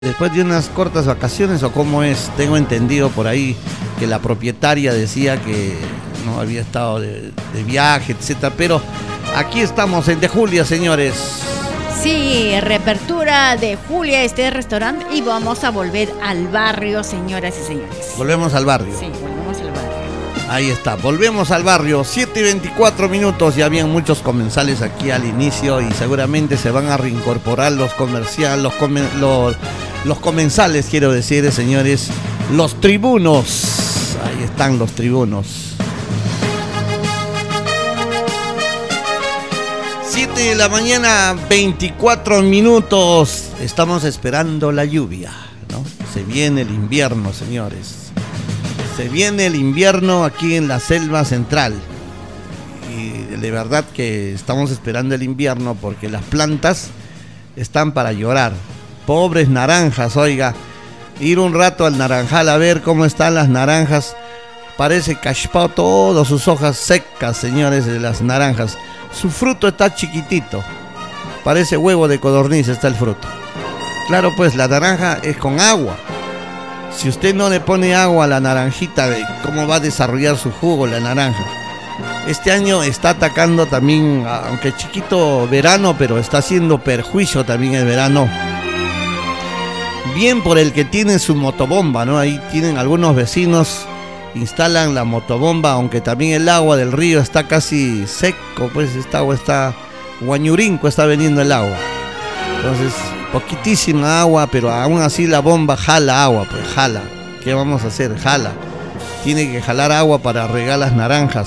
Después de unas cortas vacaciones, o cómo es, tengo entendido por ahí que la propietaria decía que no había estado de viaje, etcétera, pero aquí estamos en De Julia, señores. Sí, reapertura de Julia, este restaurante, y vamos a volver al barrio, señoras y señores. Volvemos al barrio. Sí, volvemos al barrio. Ahí está, volvemos al barrio, 7:24. Ya habían muchos comensales aquí al inicio y seguramente se van a reincorporar los comensales, quiero decir, señores, los tribunos. Ahí están los tribunos. 7:24 a.m. Estamos esperando la lluvia, ¿no? Se viene el invierno, señores. Se viene el invierno aquí en la selva central. Y de verdad que estamos esperando el invierno porque las plantas están para llorar. Pobres naranjas, oiga. Ir un rato al naranjal a ver cómo están las naranjas. Parece cachpao todas sus hojas secas, señores, de las naranjas. Su fruto está chiquitito. Parece huevo de codorniz está el fruto. Claro, pues la naranja es con agua. Si usted no le pone agua a la naranjita, ¿cómo va a desarrollar su jugo la naranja? Este año está atacando también, aunque chiquito, verano, pero está haciendo perjuicio también el verano. Bien por el que tiene su motobomba, ¿no? Ahí tienen algunos vecinos, instalan la motobomba, aunque también el agua del río está casi seco, pues esta agua está guañurinco, está veniendo el agua. Entonces, poquitísima agua, pero aún así la bomba jala agua, pues jala. ¿Qué vamos a hacer? Jala. Tiene que jalar agua para regar las naranjas.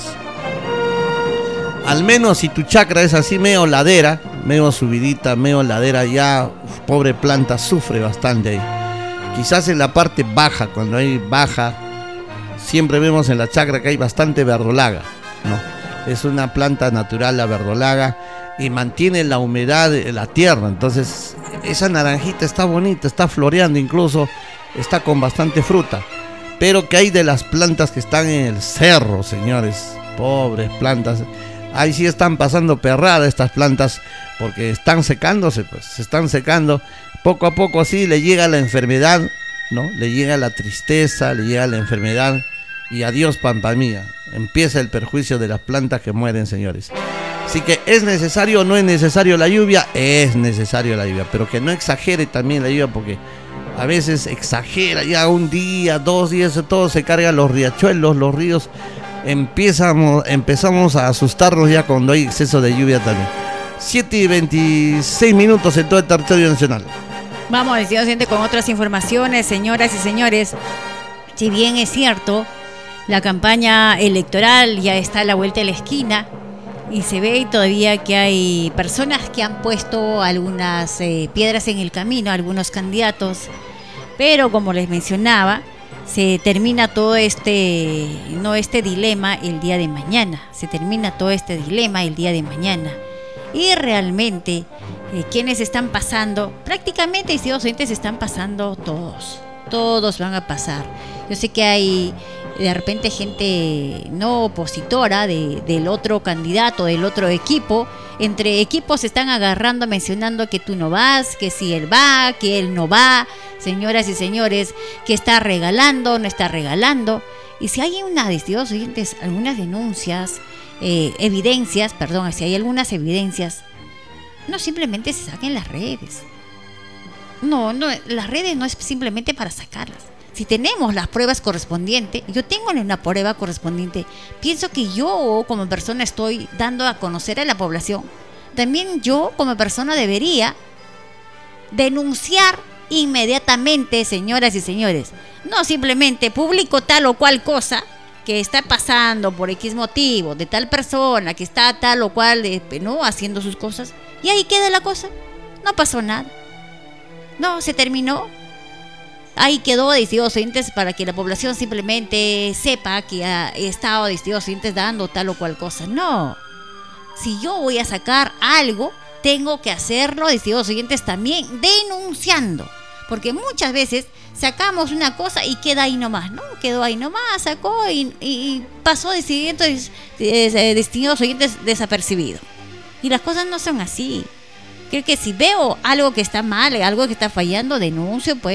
Al menos si tu chacra es así medio ladera, medio subidita, medio ladera, ya pobre planta sufre bastante ahí. Quizás en la parte baja, cuando hay baja, siempre vemos en la chacra que hay bastante verdolaga, ¿no? Es una planta natural la verdolaga y mantiene la humedad de la tierra. Entonces esa naranjita está bonita, está floreando, incluso está con bastante fruta. Pero ¿qué hay de las plantas que están en el cerro, señores? Pobres plantas. Ahí sí están pasando perrada estas plantas porque están secándose, pues se están secando. Poco a poco así le llega la enfermedad, ¿no? Le llega la tristeza, le llega la enfermedad y adiós pampa mía. Empieza el perjuicio de las plantas que mueren, señores. Así que ¿es necesario o no es necesario la lluvia? Es necesario la lluvia, pero que no exagere también la lluvia porque a veces exagera, ya un día, 2 días, todo se carga los riachuelos, los ríos. Empezamos a asustarnos ya cuando hay exceso de lluvia también. 7:26 en todo el territorio nacional. Vamos, estimado oyente, con otras informaciones, señoras y señores. Si bien es cierto, la campaña electoral ya está a la vuelta de la esquina y se ve todavía que hay personas que han puesto algunas piedras en el camino, algunos candidatos, pero como les mencionaba, se termina todo este dilema el día de mañana. Se termina todo este dilema el día de mañana. Y realmente, quienes están pasando, prácticamente, estimados oyentes, están pasando todos. Todos van a pasar. Yo sé que hay de repente gente no opositora del otro candidato, del otro equipo. Entre equipos se están agarrando, mencionando que tú no vas, que si él va, que él no va. Señoras y señores, que está regalando, no está regalando. Y si hay algunas denuncias, si hay algunas evidencias, no simplemente se saquen las redes. No, las redes no es simplemente para sacarlas. Si tenemos las pruebas correspondientes, yo tengo una prueba correspondiente, pienso que yo como persona estoy dando a conocer a la población. También yo como persona debería denunciar inmediatamente, señoras y señores. No simplemente publico tal o cual cosa que está pasando por X motivo, de tal persona que está tal o cual, ¿no?, haciendo sus cosas, y ahí queda la cosa. No pasó nada. No, se terminó. Ahí quedó, estimados oyentes, para que la población simplemente sepa que ha estado, estimados oyentes, dando tal o cual cosa. No. Si yo voy a sacar algo, tengo que hacerlo, estimados oyentes, también denunciando. Porque muchas veces sacamos una cosa y queda ahí nomás, ¿no? Quedó ahí nomás, sacó y pasó, estimados oyentes, desapercibido. Y las cosas no son así. creo que si veo algo que está mal, algo que está fallando, denuncio, pues.